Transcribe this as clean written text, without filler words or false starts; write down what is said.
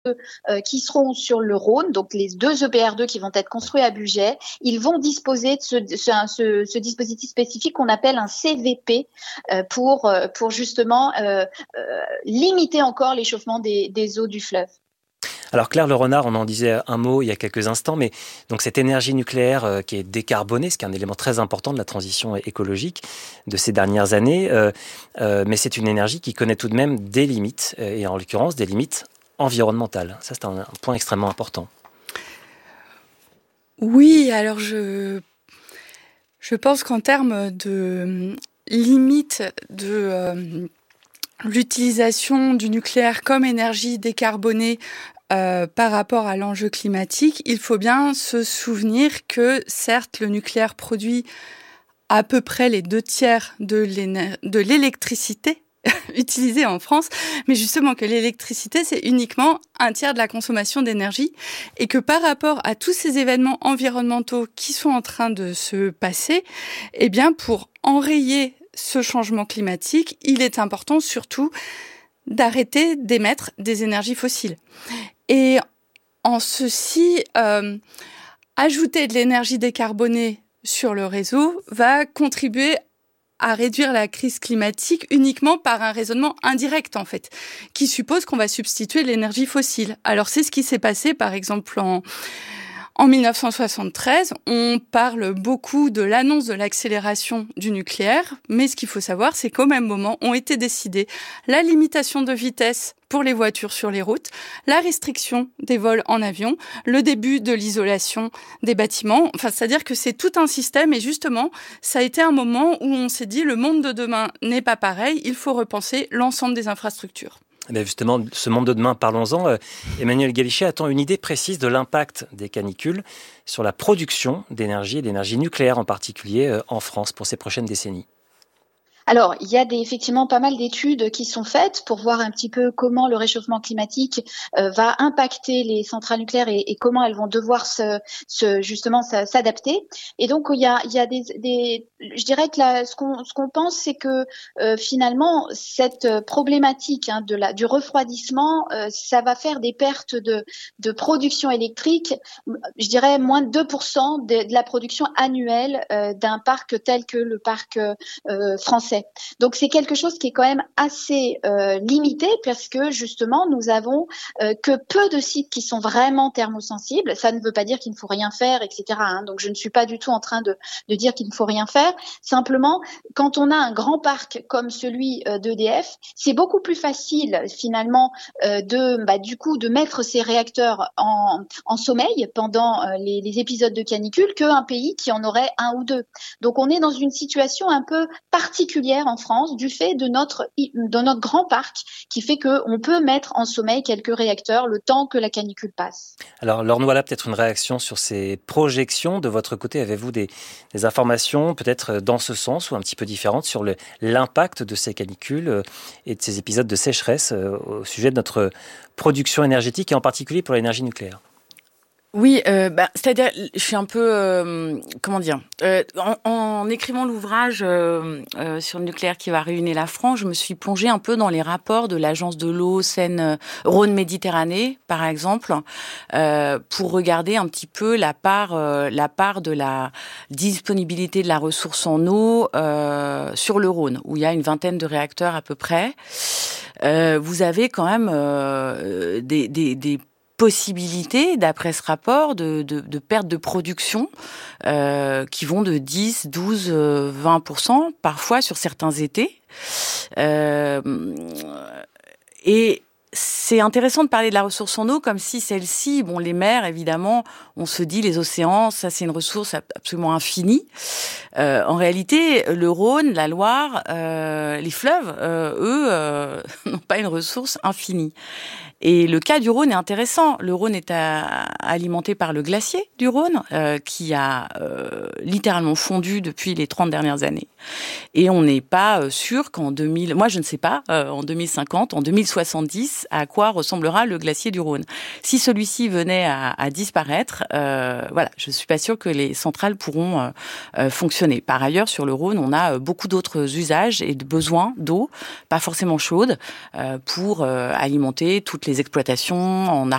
qui seront sur le Rhône, donc les 2 EPR2 qui vont être construits à Bugey, ils vont disposer de ce dispositif spécifique qu'on appelle un CVP pour justement limiter encore l'échauffement des eaux du fleuve. Alors Claire Le Renard, on en disait un mot il y a quelques instants, mais donc cette énergie nucléaire qui est décarbonée, ce qui est un élément très important de la transition écologique de ces dernières années, mais c'est une énergie qui connaît tout de même des limites, et en l'occurrence des limites environnementales. Ça, c'est un point extrêmement important. Oui, alors je pense qu'en termes de limite de l'utilisation du nucléaire comme énergie décarbonée par rapport à l'enjeu climatique, il faut bien se souvenir que certes le nucléaire produit à peu près les 2/3 de l'électricité utilisée en France, mais justement que l'électricité, c'est uniquement 1/3 de la consommation d'énergie et que par rapport à tous ces événements environnementaux qui sont en train de se passer, eh bien, pour enrayer ce changement climatique, il est important surtout d'arrêter d'émettre des énergies fossiles. Et en ceci, ajouter de l'énergie décarbonée sur le réseau va contribuer à réduire la crise climatique uniquement par un raisonnement indirect, en fait, qui suppose qu'on va substituer l'énergie fossile. Alors, c'est ce qui s'est passé, par exemple, en 1973. On parle beaucoup de l'annonce de l'accélération du nucléaire, mais ce qu'il faut savoir, c'est qu'au même moment, ont été décidées la limitation de vitesse pour les voitures sur les routes, la restriction des vols en avion, le début de l'isolation des bâtiments. Enfin, c'est-à-dire que c'est tout un système et justement, ça a été un moment où on s'est dit le monde de demain n'est pas pareil, il faut repenser l'ensemble des infrastructures. Mais justement, ce monde de demain, parlons-en. Emmanuel Galichet a-t-on une idée précise de l'impact des canicules sur la production d'énergie et d'énergie nucléaire en particulier en France pour ces prochaines décennies ? Alors, il y a effectivement pas mal d'études qui sont faites pour voir un petit peu comment le réchauffement climatique va impacter les centrales nucléaires et comment elles vont devoir justement s'adapter. Et donc, il y a je dirais que ce qu'on pense, c'est que finalement, cette problématique du refroidissement, ça va faire des pertes de production électrique, je dirais moins de 2% de la production annuelle d'un parc tel que le parc français. Donc c'est quelque chose qui est quand même assez limité parce que justement nous avons que peu de sites qui sont vraiment thermosensibles. Ça ne veut pas dire qu'il ne faut rien faire, etc. Donc je ne suis pas du tout en train de dire qu'il ne faut rien faire. Simplement, quand on a un grand parc comme celui d'EDF, c'est beaucoup plus facile finalement du coup de mettre ces réacteurs en sommeil pendant les épisodes de canicule qu'un pays qui en aurait 1 ou 2. Donc on est dans une situation un peu particulière en France du fait de notre grand parc qui fait qu'on peut mettre en sommeil quelques réacteurs le temps que la canicule passe. Alors Laure Noaillat, peut-être une réaction sur ces projections. De votre côté, avez-vous des informations peut-être dans ce sens ou un petit peu différentes sur l'impact de ces canicules et de ces épisodes de sécheresse au sujet de notre production énergétique et en particulier pour l'énergie nucléaire ? Oui, c'est-à-dire, je suis un peu, comment dire, en écrivant l'ouvrage sur le nucléaire qui va ruiner la France, je me suis plongée un peu dans les rapports de l'agence de l'eau Seine-Rhône-Méditerranée, par exemple, pour regarder un petit peu la part de la disponibilité de la ressource en eau sur le Rhône, où il y a une vingtaine de réacteurs à peu près. Vous avez quand même des possibilités, d'après ce rapport, de perte de production qui vont de 10, 12, 20%, parfois sur certains étés. Et c'est intéressant de parler de la ressource en eau comme si celle-ci, les mers, évidemment, on se dit les océans, ça c'est une ressource absolument infinie. En réalité, le Rhône, la Loire, les fleuves, eux, n'ont pas une ressource infinie. Et le cas du Rhône est intéressant. Le Rhône est alimenté par le glacier du Rhône, qui a littéralement fondu depuis les 30 dernières années. Et on n'est pas sûr qu'en 2000, moi je ne sais pas, en 2050, en 2070, à quoi ressemblera le glacier du Rhône. Si celui-ci venait à disparaître, voilà, je suis pas sûre que les centrales pourront fonctionner. Par ailleurs, sur le Rhône, on a beaucoup d'autres usages et de besoins d'eau, pas forcément chaude, pour alimenter toutes les exploitations en